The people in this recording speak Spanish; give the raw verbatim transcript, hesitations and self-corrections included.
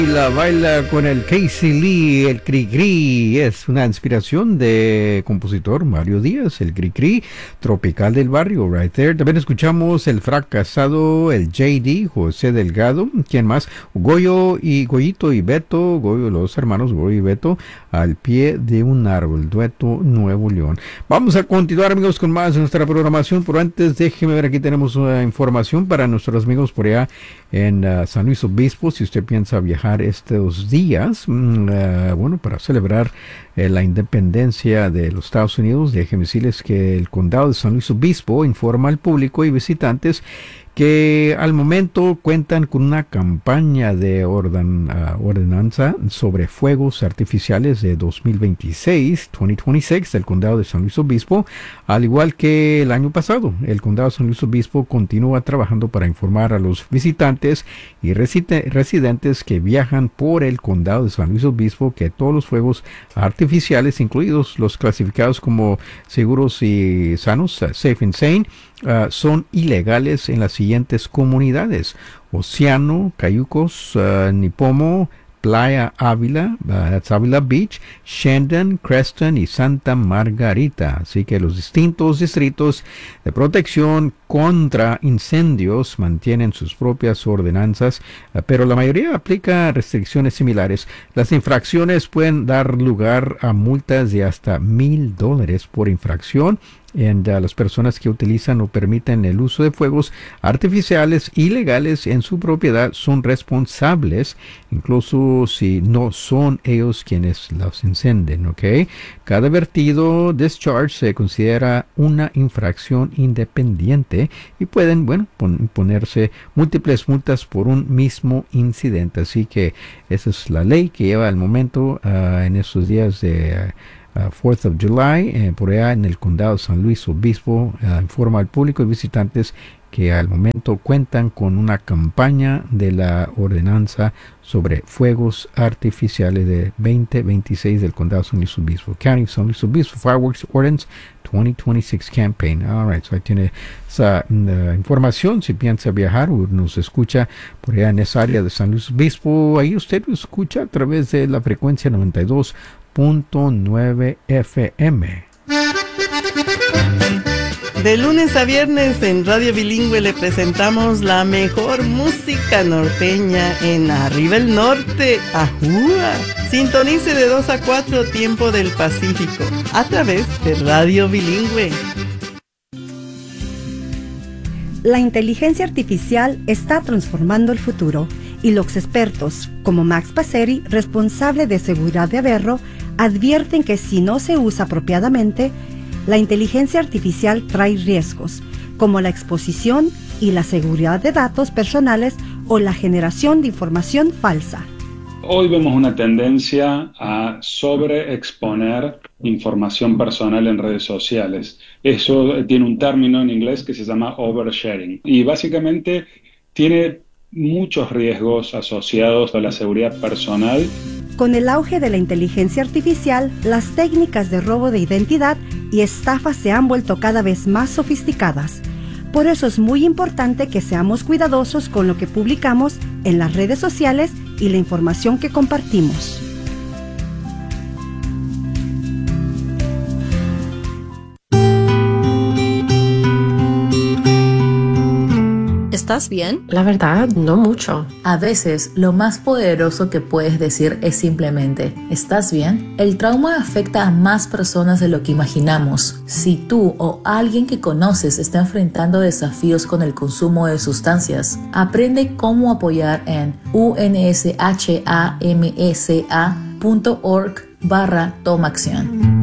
La baila con el Casey Lee, el Cri Cri, es una inspiración de compositor Mario Díaz, el Cri Cri, tropical del barrio, right there. También escuchamos el fracasado, el J D, José Delgado, ¿quién más? Goyo y Goyito y Beto, Goyo, los hermanos Goyo y Beto, al pie de un árbol, dueto Nuevo León. Vamos a continuar, amigos, con más de nuestra programación, pero antes déjeme ver, aquí tenemos una información para nuestros amigos por allá en uh, San Luis Obispo. Si usted piensa viajar estos días, mm, uh, bueno, para celebrar eh, la independencia de los Estados Unidos, déjeme decirles que el condado de San Luis Obispo informa al público y visitantes que al momento cuentan con una campaña de orden, uh, ordenanza sobre fuegos artificiales de dos mil veintiséis, dos mil veintiséis del condado de San Luis Obispo. Al igual que el año pasado, el condado de San Luis Obispo continúa trabajando para informar a los visitantes y reside- residentes que viajan por el condado de San Luis Obispo que todos los fuegos artificiales, incluidos los clasificados como seguros y sanos, uh, safe and sane, Uh, son ilegales en las siguientes comunidades: Océano, Cayucos, uh, Nipomo, Playa Ávila, uh, that's Ávila Beach, Shandon, Creston y Santa Margarita. Así que los distintos distritos de protección contra incendios mantienen sus propias ordenanzas, uh, pero la mayoría aplica restricciones similares. Las infracciones pueden dar lugar a multas de hasta mil dólares por infracción. En uh, las personas que utilizan o permiten el uso de fuegos artificiales ilegales en su propiedad son responsables, incluso si no son ellos quienes los encienden, ¿ok? Cada vertido, discharge, se considera una infracción independiente y pueden, bueno, pon- ponerse múltiples multas por un mismo incidente. Así que esa es la ley que lleva al momento uh, en estos días de Uh, Uh, fourth of July, eh, por allá en el condado de San Luis Obispo, uh, informa al público y visitantes que al momento cuentan con una campaña de la ordenanza sobre fuegos artificiales de veinte veintiséis del condado de San Luis Obispo. County San Luis Obispo Fireworks Ordinance twenty twenty-six Campaign. All right, so ahí tiene esa uh, información. Si piensa viajar o nos escucha por allá en esa área de San Luis Obispo, ahí usted lo escucha a través de la frecuencia noventa y dos punto nueve F M. De lunes a viernes en Radio Bilingüe le presentamos la mejor música norteña en Arriba el Norte, ¡Ajúa! Sintonice de dos a cuatro tiempo del Pacífico a través de Radio Bilingüe. La inteligencia artificial está transformando el futuro y los expertos, como Max Passeri, responsable de seguridad de Averro, advierten que si no se usa apropiadamente, la inteligencia artificial trae riesgos, como la exposición y la seguridad de datos personales o la generación de información falsa. Hoy vemos una tendencia a sobreexponer información personal en redes sociales. Eso tiene un término en inglés que se llama oversharing y básicamente tiene muchos riesgos asociados a la seguridad personal. Con el auge de la inteligencia artificial, las técnicas de robo de identidad y estafa se han vuelto cada vez más sofisticadas. Por eso es muy importante que seamos cuidadosos con lo que publicamos en las redes sociales y la información que compartimos. ¿Estás bien? La verdad, no mucho. A veces, lo más poderoso que puedes decir es simplemente, ¿estás bien? El trauma afecta a más personas de lo que imaginamos. Si tú o alguien que conoces está enfrentando desafíos con el consumo de sustancias, aprende cómo apoyar en unshamsa punto org barra toma acción.